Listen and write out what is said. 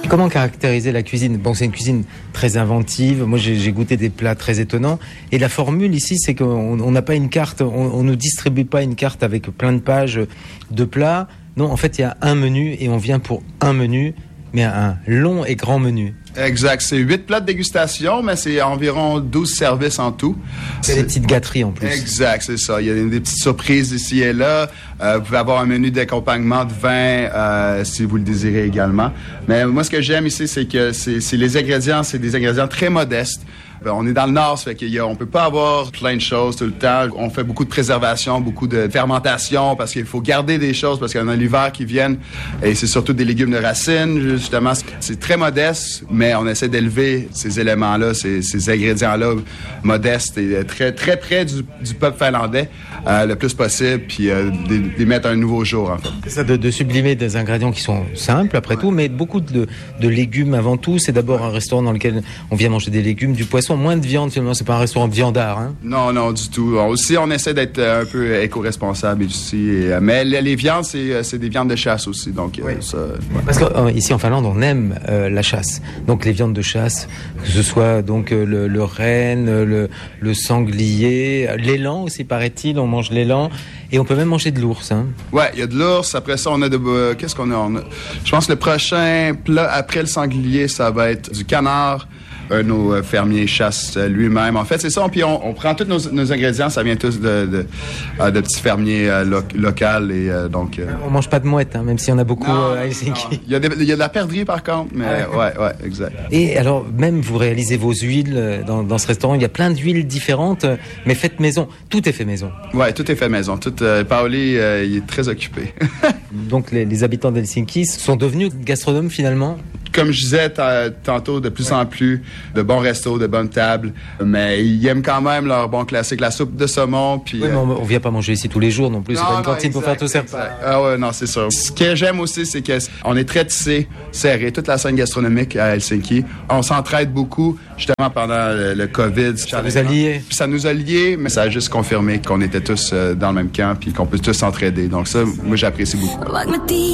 Comment caractériser la cuisine? Bon, c'est une cuisine très inventive. Moi, j'ai goûté des plats très étonnants. Et la formule ici, c'est qu'on n'a pas une carte, on ne distribue pas une carte avec plein de pages de plats. Non, en fait, il y a un menu et on vient pour un menu, mais un long et grand menu. Exact. C'est 8 plats de dégustation, mais c'est environ 12 services en tout. C'est des petites gâteries en plus. Exact, c'est ça. Il y a des petites surprises ici et là. Vous pouvez avoir un menu d'accompagnement de vin si vous le désirez également. Mais moi, ce que j'aime ici, c'est que c'est les ingrédients, c'est des ingrédients très modestes. On est dans le nord, ça fait qu'on peut pas avoir plein de choses tout le temps. On fait beaucoup de préservation, beaucoup de fermentation parce qu'il faut garder des choses parce qu'il y en a l'hiver qui viennent et c'est surtout des légumes de racines, justement. C'est très modeste, mais on essaie d'élever ces éléments-là, ces ingrédients-là modestes et très, très près du peuple finlandais le plus possible puis d'y mettre un nouveau jour, en fait. C'est ça, de sublimer des ingrédients qui sont simples après tout, mais beaucoup de légumes avant tout. C'est d'abord un restaurant dans lequel on vient manger des légumes, du poisson, moins de viande finalement. C'est pas un restaurant viandard, hein? Non, du tout. Aussi, on essaie d'être un peu éco-responsable ici. Mais les viandes, c'est des viandes de chasse aussi. Donc, oui. ça. Ouais. Parce qu'ici en Finlande, on aime la chasse. Donc les viandes de chasse, que ce soit donc le renne, le sanglier, l'élan aussi paraît-il. On mange l'élan et on peut même manger de l'ours. Hein? Ouais, il y a de l'ours. Après ça, on a qu'est-ce qu'on a? Je pense que le prochain plat après le sanglier, ça va être du canard. Un de nos fermiers chasse lui-même. En fait, c'est ça. Puis on prend tous nos ingrédients. Ça vient tous de petits fermiers locaux. Et donc. On mange pas de mouettes, hein, même s'il y en a beaucoup à Helsinki. Il y a de la perdrix par contre, mais ouais, exact. Et alors, même vous réalisez vos huiles dans ce restaurant. Il y a plein d'huiles différentes, mais faites maison. Tout est fait maison. Ouais, tout est fait maison. Paoli, il est très occupé. Donc les habitants d'Helsinki sont devenus gastronomes finalement. Comme je disais tantôt, de plus en plus de bons restos, de bonnes tables, mais ils aiment quand même leur bon classique, la soupe de saumon. Puis, oui, mais on vient pas manger ici tous les jours non plus. C'est pas une cantine pour faire tout ça. Ah ouais, non, c'est sûr. Ce que j'aime aussi, c'est qu'on est très tissé, serré, toute la scène gastronomique à Helsinki. On s'entraide beaucoup, justement pendant le COVID. Ça nous a liés. Ça nous a liés, mais ça a juste confirmé qu'on était tous dans le même camp puis qu'on peut tous s'entraider. Donc ça, moi, j'apprécie beaucoup.